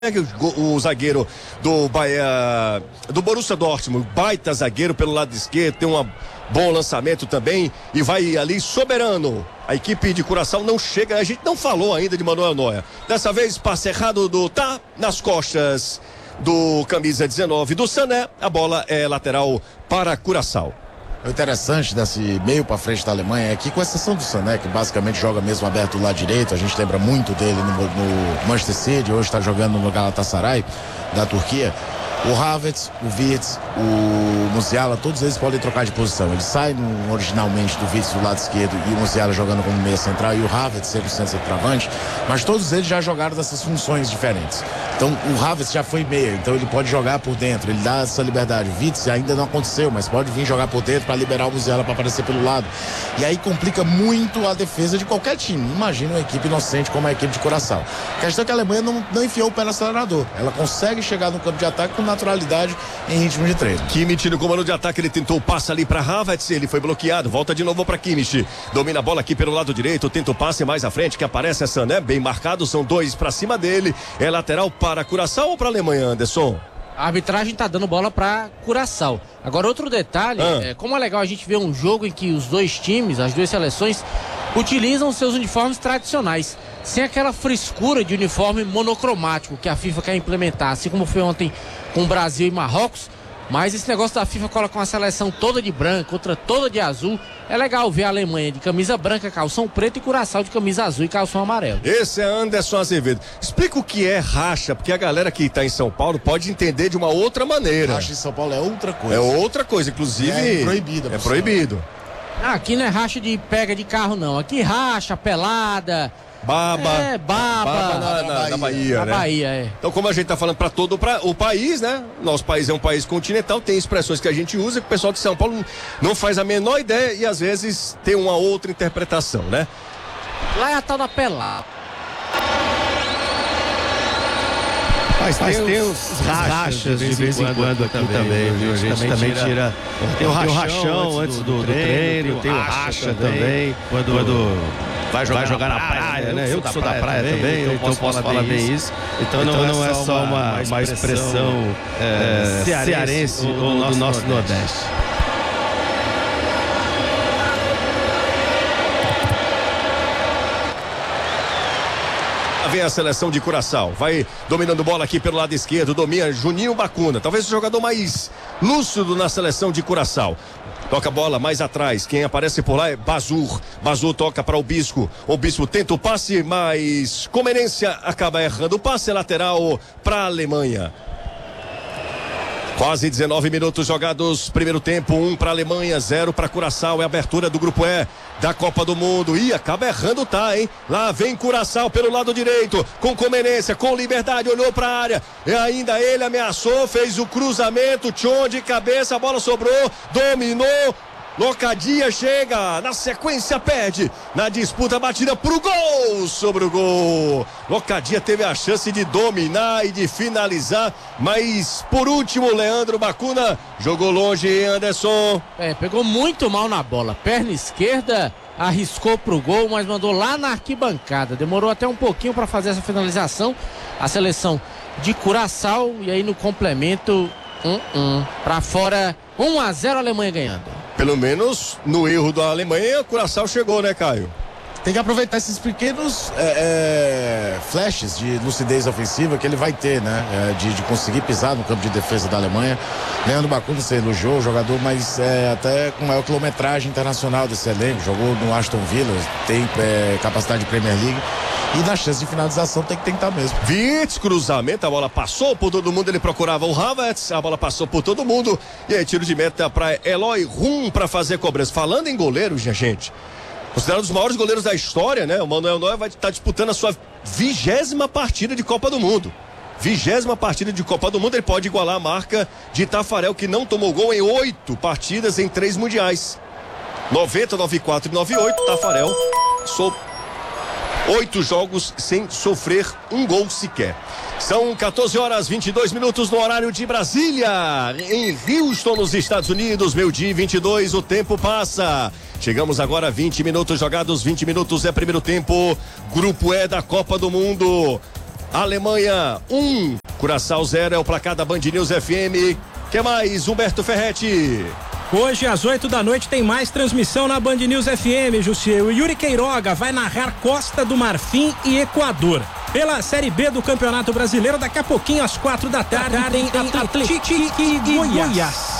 O zagueiro do Bahia, do Borussia Dortmund, baita zagueiro pelo lado esquerdo, tem um bom lançamento também e vai ali soberano. A equipe de Curaçao não chega, a gente não falou ainda de Manuel Neuer. Dessa vez, passe errado nas costas do camisa 19 do Sané. A bola é lateral para Curaçao. O interessante desse meio para frente da Alemanha é que, com exceção do Sané, que basicamente joga mesmo aberto do lado direito, a gente lembra muito dele no Manchester City, hoje está jogando no Galatasaray da Turquia. O Havertz, o Wirtz, o Musiala, todos eles podem trocar de posição. Ele sai originalmente do Wirtz do lado esquerdo e o Musiala jogando como meia central e o Havertz sempre sendo centroavante, mas todos eles já jogaram dessas funções diferentes. Então o Havertz já foi meia, então ele pode jogar por dentro, ele dá essa liberdade. O Wirtz ainda não aconteceu, mas pode vir jogar por dentro para liberar o Musiala para aparecer pelo lado. E aí complica muito a defesa de qualquer time. Imagina uma equipe inocente como a equipe de Curaçao. A questão é que a Alemanha não enfiou o pé no acelerador. Ela consegue chegar no campo de ataque com naturalidade em ritmo de treino. Kimmich no comando de ataque, ele tentou o passe ali para Havertz, ele foi bloqueado, volta de novo para Kimmich, domina a bola aqui pelo lado direito, tenta o passe mais à frente, que aparece a Sané, bem marcado, são dois para cima dele, é lateral para Curaçao ou para Alemanha, Anderson? A arbitragem tá dando bola para Curaçao. Agora outro detalhe, como é legal a gente ver um jogo em que os dois times, as duas seleções, utilizam seus uniformes tradicionais, sem aquela frescura de uniforme monocromático que a FIFA quer implementar, assim como foi ontem com o Brasil e Marrocos. Mas esse negócio da FIFA coloca uma seleção toda de branco, outra toda de azul. É legal ver a Alemanha de camisa branca, calção preto e Curaçao de camisa azul e calção amarelo. Esse é Anderson Azevedo. Explica o que é racha, porque a galera que está em São Paulo pode entender de uma outra maneira. Racha em São Paulo é outra coisa. É outra coisa, inclusive. É proibido. É proibido. Aqui não é racha de pega de carro, não. Aqui racha, pelada. Baba na Bahia, né? Bahia, é. Então, como a gente tá falando para todo o país, né? Nosso país é um país continental, tem expressões que a gente usa que o pessoal de São Paulo não faz a menor ideia e às vezes tem uma outra interpretação, né? Lá é a tal da pelada. Mas tem os rachas de vez em quando aqui também, viu? A gente também tira. Tem o rachão antes do treino, tem o racha também. Quando vai jogar na praia, né? Eu que sou da praia também, então posso falar bem isso. Então não é só uma expressão cearense ou do nosso Nordeste. Vem a seleção de Curaçao, vai dominando bola aqui pelo lado esquerdo, domina Juninho Bacuna, talvez o jogador mais lúcido na seleção de Curaçao. Toca a bola mais atrás, quem aparece por lá é Bazur. Bazur toca para o Bispo tenta o passe, mas Comenência acaba errando o passe, lateral para a Alemanha. Quase 19 minutos jogados, primeiro tempo, 1 para a Alemanha, 0 para Curaçao, é a abertura do grupo E da Copa do Mundo, e acaba errando, hein? Lá vem Curaçao pelo lado direito, com Comenência, com liberdade, olhou para a área, e ainda ele ameaçou, fez o cruzamento, Tchon de cabeça, a bola sobrou, dominou, Locadia chega, na sequência perde, na disputa batida pro gol, sobre o gol. Locadia teve a chance de dominar e de finalizar, mas por último Leandro Bacuna jogou longe, Anderson. Pegou muito mal na bola, perna esquerda, arriscou pro gol, mas mandou lá na arquibancada, demorou até um pouquinho para fazer essa finalização, a seleção de Curaçao, e aí no complemento, para fora, 1-0 a Alemanha ganhando. Pelo menos no erro da Alemanha, o Curaçao chegou, né, Caio? Tem que aproveitar esses pequenos flashes de lucidez ofensiva que ele vai ter, né? De conseguir pisar no campo de defesa da Alemanha. Leandro Bacuna, você elogiou o jogador, mas até com maior quilometragem internacional desse elenco. Jogou no Aston Villa, tem capacidade de Premier League. E na chance de finalização tem que tentar mesmo. Wirtz, cruzamento, a bola passou por todo mundo, ele procurava o Havertz, a bola passou por todo mundo. E aí tiro de meta para Eloy Rum para fazer cobrança. Falando em goleiro, gente, considerado um dos maiores goleiros da história, né? O Manuel Neuer vai estar disputando a sua 20ª partida de Copa do Mundo. 20ª partida de Copa do Mundo, ele pode igualar a marca de Tafarel, que não tomou gol em 8 partidas em 3 mundiais. 90, 94 e 98, Tafarel 8 jogos sem sofrer um gol sequer. São 14 horas 22 minutos no horário de Brasília, em Houston, nos Estados Unidos, meio-dia e 22, o tempo passa. Chegamos agora a 20 minutos jogados, 20 minutos é primeiro tempo, grupo E da Copa do Mundo. Alemanha 1, Curaçao 0 é o placar da Band News FM. Que mais, Humberto Ferretti? Hoje, às 8 da noite, tem mais transmissão na Band News FM, Jussier. O Yuri Queiroga vai narrar Costa do Marfim e Equador. Pela Série B do Campeonato Brasileiro, daqui a pouquinho, às 4 da tarde, tem Atlético e Goiás.